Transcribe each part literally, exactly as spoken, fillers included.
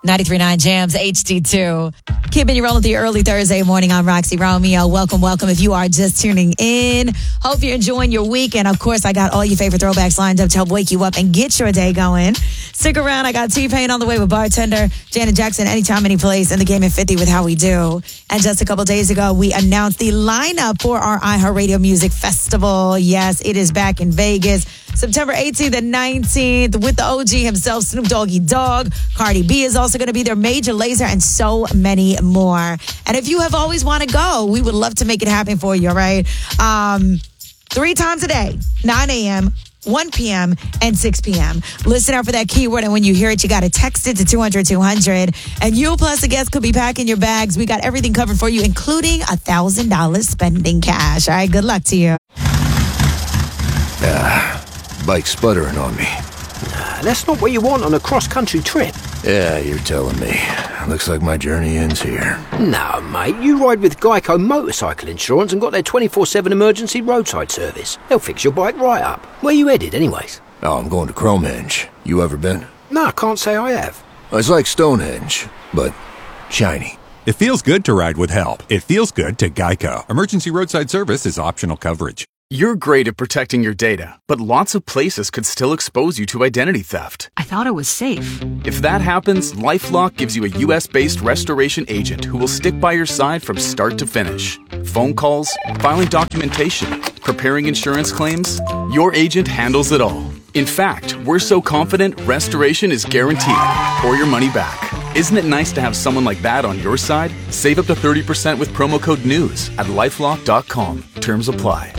ninety-three point nine Jams H D two. Keeping you rolling through your early Thursday morning. I'm Roxy Romeo. Welcome, welcome. If you are just tuning in, hope you're enjoying your week. And of course, I got all your favorite throwbacks lined up to help wake you up and get your day going. Stick around. I got T-Pain on the way with bartender Janet Jackson, anytime, any place, in the game in fifty with How We Do. And just a couple days ago, we announced the lineup for our iHeartRadio Music Festival. Yes, it is back in Vegas, September eighteenth and nineteenth, with the O G himself, Snoop Doggy Dogg. Cardi B is also going to be there, Major Lazer, and so many more. And if you have always wanted to go, we would love to make it happen for you, all right? Um, three times a day, nine a.m., one p.m., and six p.m. Listen out for that keyword, and when you hear it, you got to text it to two hundred two hundred. And you plus a guest could be packing your bags. We got everything covered for you, including one thousand dollars spending cash. All right, good luck to you. Ah, bike sputtering on me. Nah, that's not what you want on a cross-country trip. Yeah, you're telling me. Looks like my journey ends here. Nah, mate, you ride with Geico Motorcycle Insurance and got their twenty-four seven emergency roadside service. They'll fix your bike right up. Where you headed, anyways? Oh, I'm going to Cromehenge. You ever been? No, I can't say I have. It's like Stonehenge, but shiny. It feels good to ride with help. It feels good to Geico. Emergency roadside service is optional coverage. You're great at protecting your data, but lots of places could still expose you to identity theft. I thought it was safe. If that happens, LifeLock gives you a U S based restoration agent who will stick by your side from start to finish. Phone calls, filing documentation, preparing insurance claims, your agent handles it all. In fact, we're so confident restoration is guaranteed or your money back. Isn't it nice to have someone like that on your side? Save up to thirty percent with promo code NEWS at lifelock dot com. Terms apply.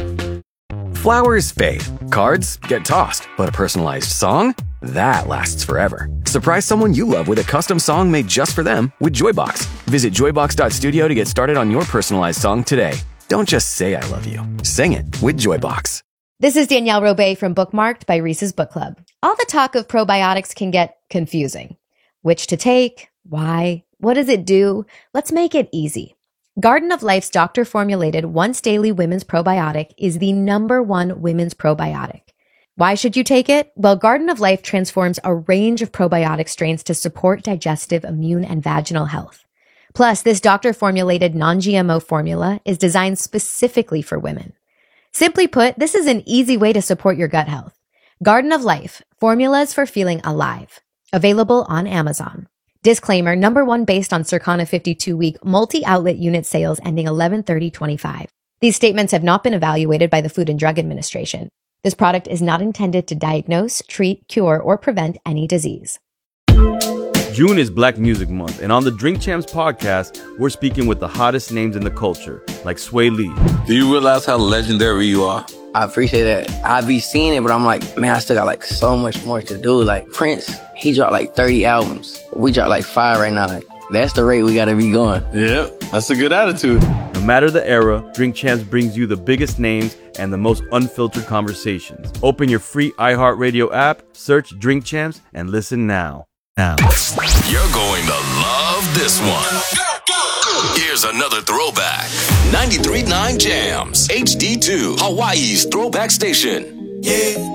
Flowers fade, cards get tossed, but a personalized song? That lasts forever. Surprise someone you love with a custom song made just for them with Joybox. Visit joybox dot studio to get started on your personalized song today. Don't just say I love you. Sing it with Joybox. This is Danielle Robay from Bookmarked by Reese's Book Club. All the talk of probiotics can get confusing. Which to take? Why? What does it do? Let's make it easy. Garden of Life's doctor-formulated once-daily women's probiotic is the number one women's probiotic. Why should you take it? Well, Garden of Life transforms a range of probiotic strains to support digestive, immune, and vaginal health. Plus, this doctor-formulated non-G M O formula is designed specifically for women. Simply put, this is an easy way to support your gut health. Garden of Life, formulas for feeling alive. Available on Amazon. Disclaimer, number one based on Circana fifty-two week multi-outlet unit sales ending eleven thirty twenty-five. These statements have not been evaluated by the Food and Drug Administration. This product is not intended to diagnose, treat, cure, or prevent any disease. June is Black Music Month, and on the Drink Champs podcast, we're speaking with the hottest names in the culture, like Sway Lee. Do you realize how legendary you are? I appreciate that. I be seeing it, but I'm like, man, I still got like so much more to do. Like Prince, he dropped like thirty albums. We dropped like five right now. Like, that's the rate we gotta be going. Yep, that's a good attitude. No matter the era, Drink Champs brings you the biggest names and the most unfiltered conversations. Open your free iHeartRadio app, search Drink Champs, and listen now. Now. You're going to love this one. Here's another throwback. ninety-three point nine Jams, H D two, Hawaii's throwback station. Yeah.